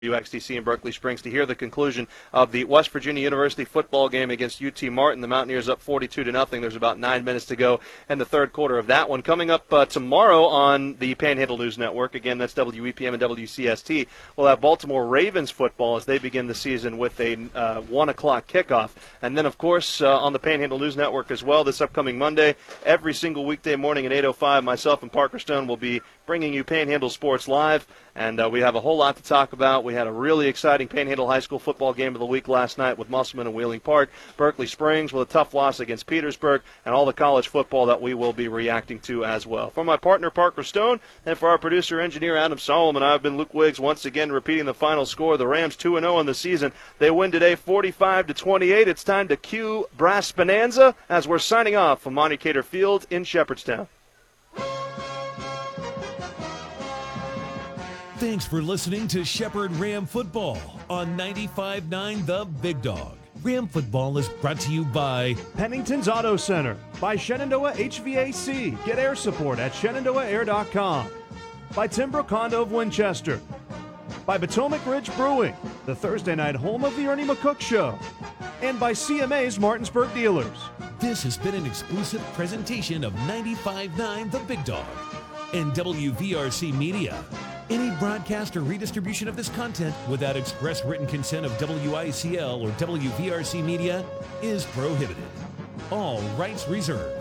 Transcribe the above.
UXTC in Berkeley Springs to hear the conclusion of the West Virginia University football game against UT Martin. The Mountaineers up 42-0. There's about 9 minutes to go in the third quarter of that one. Coming up tomorrow on the Panhandle News Network, again, that's WEPM and WCST, we'll have Baltimore Ravens football as they begin the season with a 1 o'clock kickoff. And then, of course, on the Panhandle News Network as well, this upcoming Monday, every single weekday morning at 8:05, myself and Parker Stone will be bringing you Panhandle Sports Live, and we have a whole lot to talk about. We had a really exciting Panhandle High School football game of the week last night with Musselman and Wheeling Park. Berkeley Springs with a tough loss against Petersburg, and all the college football that we will be reacting to as well. For my partner, Parker Stone, and for our producer, engineer, Adam Solomon, I've been Luke Wiggs, once again repeating the final score. The Rams 2-0 in the season. They win today 45-28. It's time to cue Brass Bonanza as we're signing off from Monte Cater Field in Shepherdstown. Thanks for listening to Shepherd Ram Football on 95.9 The Big Dog. Ram Football is brought to you by Pennington's Auto Center, by Shenandoah HVAC. Get air support at ShenandoahAir.com. By Timbrook Condo of Winchester. By Potomac Ridge Brewing, the Thursday night home of the Ernie McCook Show. And by CMA's Martinsburg Dealers. This has been an exclusive presentation of 95.9 The Big Dog and WVRC Media. Any broadcast or redistribution of this content without express written consent of WICL or WVRC Media is prohibited. All rights reserved.